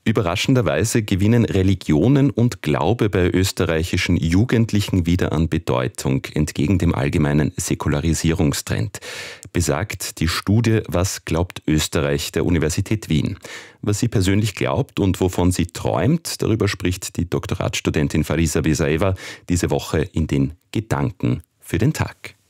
Überraschenderweise gewinnen Religionen und Glaube bei österreichischen Jugendlichen wieder an Bedeutung, entgegen dem allgemeinen Säkularisierungstrend. Besagt die Studie Was glaubt Österreich der Universität Wien. Was sie persönlich glaubt und wovon sie träumt, darüber spricht die Doktoratsstudentin Farisa Vesaeva diese Woche in den Gedanken für den Tag.